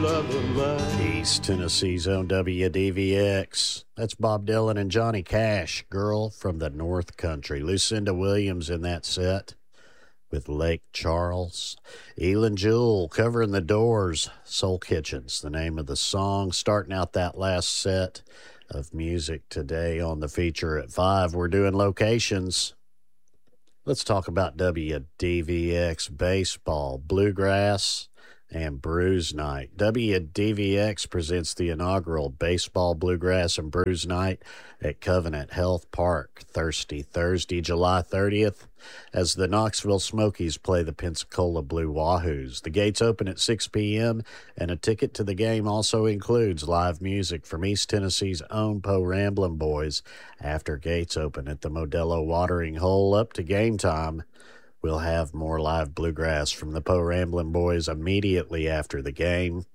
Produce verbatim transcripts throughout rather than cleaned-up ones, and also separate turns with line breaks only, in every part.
la la la.
East Tennessee's own W D V X. That's Bob Dylan and Johnny Cash, Girl from the North Country. Lucinda Williams in that set with Lake Charles. Elin Jewell covering the Doors. Soul Kitchen's the name of the song. Starting out that last set of music today on the feature at five. We're doing locations. Let's talk about W D V X baseball, bluegrass, and Brews Night. W D V X presents the inaugural Baseball, Bluegrass, and Brews Night at Covenant Health Park Thursday, Thursday, July thirtieth, as the Knoxville Smokies play the Pensacola Blue Wahoos. The gates open at six p.m., and a ticket to the game also includes live music from East Tennessee's own Poe Ramblin' Boys after gates open at the Modelo Watering Hole. Up to game time, we'll have more live bluegrass from the Poe Ramblin' Boys immediately after the game.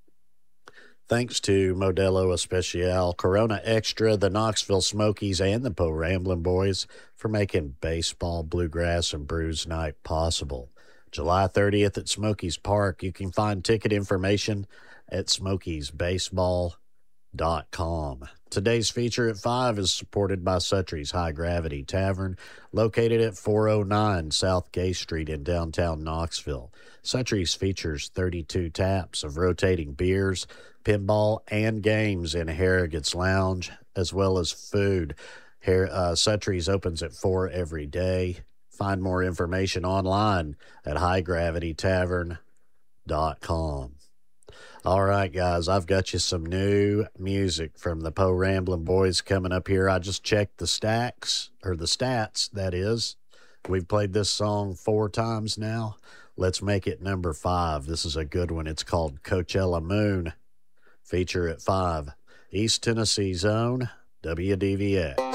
Thanks to Modelo Especial, Corona Extra, the Knoxville Smokies, and the Poe Ramblin' Boys for making baseball, bluegrass, and Brews Night possible. July thirtieth at Smokies Park. You can find ticket information at smokies baseball dot com. Today's feature at five is supported by Sutry's High Gravity Tavern, located at four oh nine South Gay Street in downtown Knoxville. Sutry's features thirty-two taps of rotating beers, pinball, and games in Harrogate's Lounge, as well as food. Here, uh, Sutry's opens at four every day. Find more information online at high gravity tavern dot com. All right, guys, I've got you some new music from the Poe Ramblin' Boys coming up here. I just checked the stacks, or the stats, that is. We've played this song four times now. Let's make it number five. This is a good one. It's called Coachella Moon. Feature at five. East Tennessee's own W D V X.